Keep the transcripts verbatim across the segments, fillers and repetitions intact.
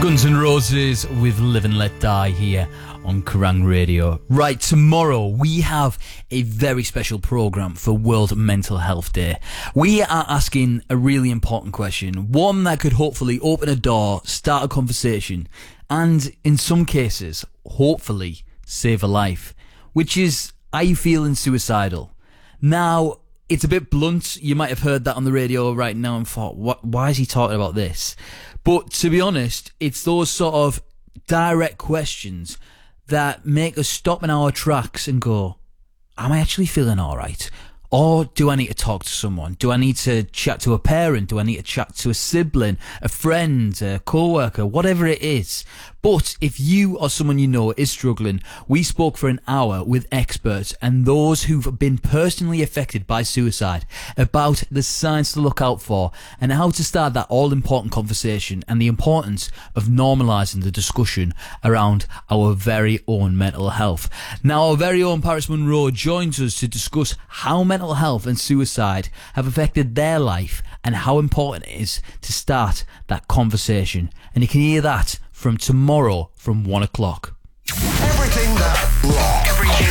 Guns N' Roses with Live and Let Die here on Kerrang Radio. Right, tomorrow we have a very special programme for World Mental Health Day. We are asking a really important question, one that could hopefully open a door, start a conversation, and in some cases, hopefully, save a life, which is, are you feeling suicidal? Now, it's a bit blunt. You might have heard that on the radio right now and thought, what, why is he talking about this? But to be honest, it's those sort of direct questions that make us stop in our tracks and go, am I actually feeling all right? Or do I need to talk to someone? Do I need to chat to a parent? Do I need to chat to a sibling, a friend, a co-worker, whatever it is? But if you or someone you know is struggling, we spoke for an hour with experts and those who've been personally affected by suicide about the signs to look out for and how to start that all-important conversation and the importance of normalising the discussion around our very own mental health. Now, our very own Paris Munro joins us to discuss how mental health and suicide have affected their life and how important it is to start that conversation. And you can hear that from tomorrow from one o'clock. Everything that rocks. Everything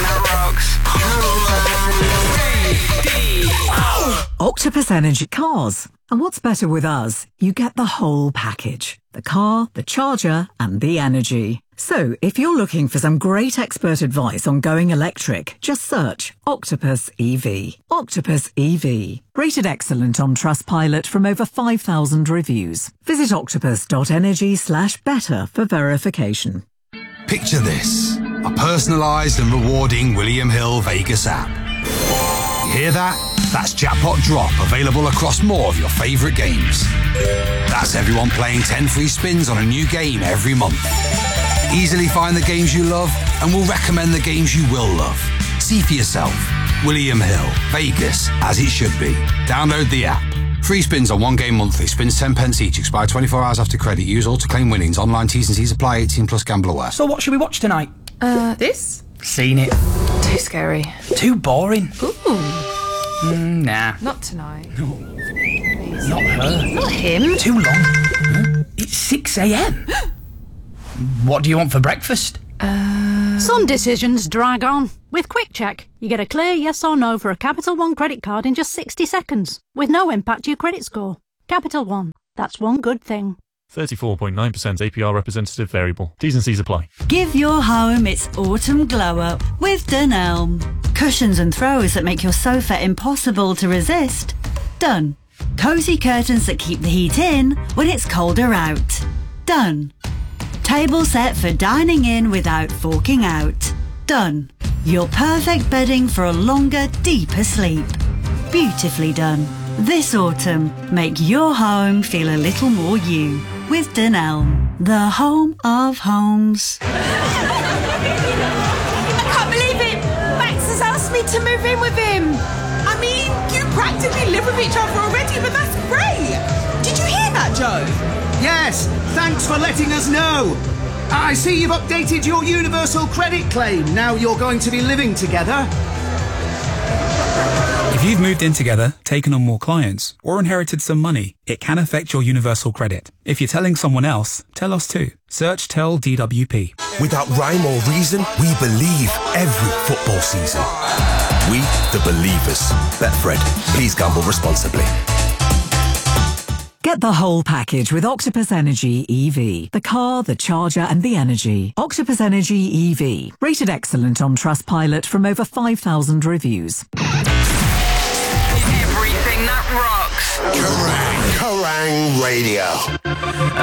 that rocks. Octopus Energy Cars. And what's better with us? You get the whole package. The car, the charger, and the energy. So, if you're looking for some great expert advice on going electric, just search Octopus E V. Octopus E V. Rated excellent on Trustpilot from over five thousand reviews. Visit octopus.energy slash better for verification. Picture this. A personalised and rewarding William Hill Vegas app. You hear that? That's Jackpot Drop, available across more of your favourite games. That's everyone playing ten free spins on a new game every month. Easily find the games you love, and we'll recommend the games you will love. See for yourself. William Hill, Vegas, as it should be. Download the app. Free spins on one game monthly. Spins ten pence each. Expire twenty-four hours after credit. Use all to claim winnings. Online T's and C's apply. eighteen plus gamble aware. So what should we watch tonight? Uh, this? Seen it. Too scary. Too boring. Ooh. Mm, nah. Not tonight. No. Please. Not her. Not him. Too long. Huh? It's six a.m. What do you want for breakfast? Uh... Some decisions drag on. With Quick Check, you get a clear yes or no for a Capital One credit card in just sixty seconds, with no impact to your credit score. Capital One. That's one good thing. thirty-four point nine percent A P R representative variable. T's and C's apply. Give your home its autumn glow up with Dunelm. Cushions and throws that make your sofa impossible to resist. Done. Cosy curtains that keep the heat in when it's colder out. Done. Table set for dining in without forking out. Done. Your perfect bedding for a longer, deeper sleep. Beautifully done. This autumn, make your home feel a little more you with Dunelm, the home of homes. I can't believe it! Max has asked me to move in with him. I mean, you practically live with each other already, but that's great. Did you hear that, Joe? Yes, thanks for letting us know. I see you've updated your universal credit claim. Now you're going to be living together. If you've moved in together, taken on more clients, or inherited some money, it can affect your universal credit. If you're telling someone else, tell us too. Search Tell D W P. Without rhyme or reason, we believe every football season. We, the believers. Betfred. Please gamble responsibly. Get the whole package with Octopus Energy E V. The car, the charger, and the energy. Octopus Energy E V. Rated excellent on Trustpilot from over five thousand reviews. Everything that rocks. Kerrang! Kerrang Radio.